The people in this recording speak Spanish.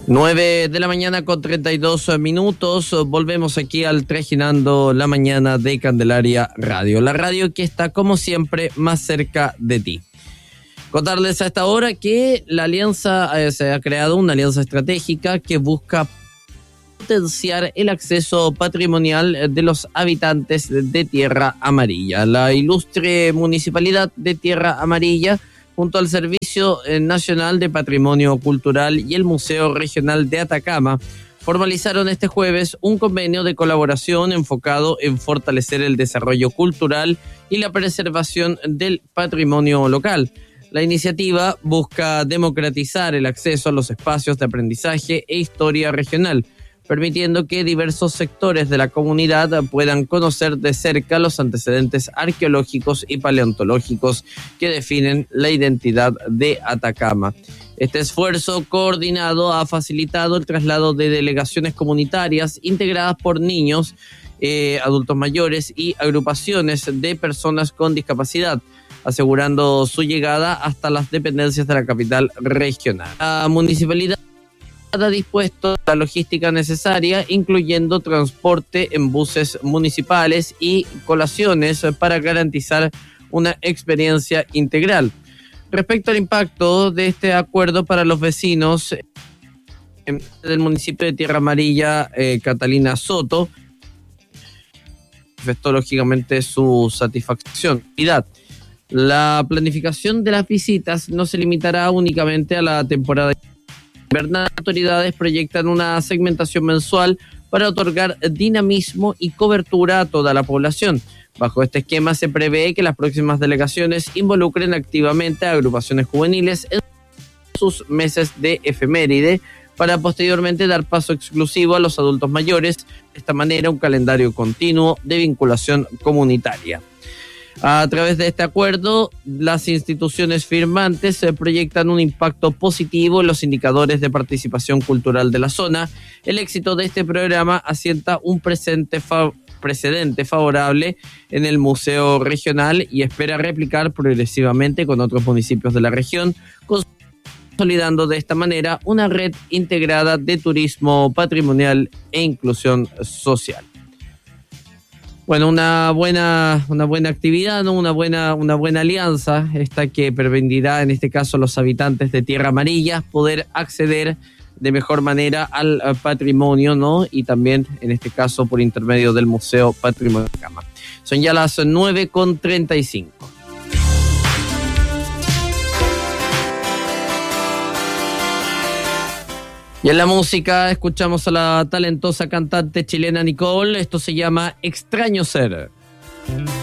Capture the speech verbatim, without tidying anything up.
nueve de la mañana con treinta y dos minutos. Volvemos aquí al Trajinando la Mañana de Candelaria Radio, la radio que está como siempre más cerca de ti. Contarles a esta hora que la alianza eh, se ha creado una alianza estratégica que busca potenciar el acceso patrimonial de los habitantes de Tierra Amarilla. La ilustre municipalidad de Tierra Amarilla, junto al Servicio Nacional de Patrimonio Cultural y el Museo Regional de Atacama, formalizaron este jueves un convenio de colaboración enfocado en fortalecer el desarrollo cultural y la preservación del patrimonio local. La iniciativa busca democratizar el acceso a los espacios de aprendizaje e historia regional, permitiendo que diversos sectores de la comunidad puedan conocer de cerca los antecedentes arqueológicos y paleontológicos que definen la identidad de Atacama. Este esfuerzo coordinado ha facilitado el traslado de delegaciones comunitarias integradas por niños, eh, adultos mayores y agrupaciones de personas con discapacidad, asegurando su llegada hasta las dependencias de la capital regional. La municipalidad ha dispuesto la logística necesaria, incluyendo transporte en buses municipales y colaciones para garantizar una experiencia integral. Respecto al impacto de este acuerdo para los vecinos del municipio de Tierra Amarilla, eh, Catalina Soto manifestó lógicamente su satisfacción. La planificación de las visitas no se limitará únicamente a la temporada. Las autoridades proyectan una segmentación mensual para otorgar dinamismo y cobertura a toda la población. Bajo este esquema se prevé que las próximas delegaciones involucren activamente a agrupaciones juveniles en sus meses de efeméride para posteriormente dar paso exclusivo a los adultos mayores. De esta manera, un calendario continuo de vinculación comunitaria. A través de este acuerdo, las instituciones firmantes se proyectan un impacto positivo en los indicadores de participación cultural de la zona. El éxito de este programa asienta un presente fa- precedente favorable en el Museo Regional y espera replicar progresivamente con otros municipios de la región, consolidando de esta manera una red integrada de turismo patrimonial e inclusión social. Bueno, una buena, una buena actividad, ¿no? Una buena, una buena alianza, esta que permitirá en este caso a los habitantes de Tierra Amarilla poder acceder de mejor manera al patrimonio, ¿no? Y también en este caso por intermedio del Museo Patrimonio de Atacama. Son ya las nueve con treinta y cinco. Y en la música escuchamos a la talentosa cantante chilena Nicole. Esto se llama Extraño Ser.